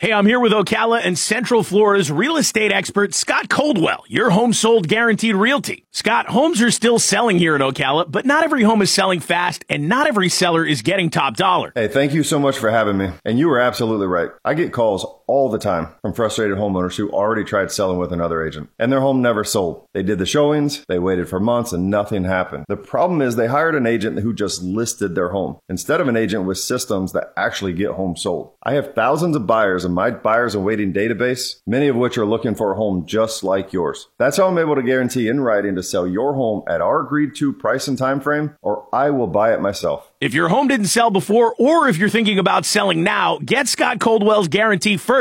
Hey, I'm here with Ocala and Central Florida's real estate expert, Scott Coldwell, your home sold guaranteed realty. Scott, homes are still selling here in Ocala, but not every home is selling fast and not every seller is getting top dollar. Hey, thank you so much for having me. And you were absolutely right. I get calls all the time from frustrated homeowners who already tried selling with another agent and their home never sold. They did the showings, they waited for months and nothing happened. The problem is they hired an agent who just listed their home instead of an agent with systems that actually get homes sold. I have thousands of buyers in my buyers and waiting database, many of which are looking for a home just like yours. That's how I'm able to guarantee in writing to sell your home at our agreed to price and time frame, or I will buy it myself. If your home didn't sell before, or if you're thinking about selling now, get Scott Coldwell's guarantee first.